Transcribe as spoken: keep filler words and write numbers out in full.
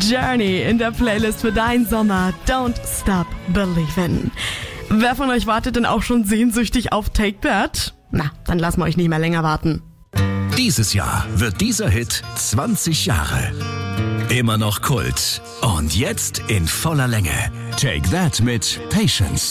Journey in der Playlist für deinen Sommer. Don't Stop Believin'. Wer von euch wartet denn auch schon sehnsüchtig auf Take That? Na, dann lassen wir euch nicht mehr länger warten. Dieses Jahr wird dieser Hit zwanzig Jahre. Immer noch Kult. Und jetzt in voller Länge. Take That mit Patience.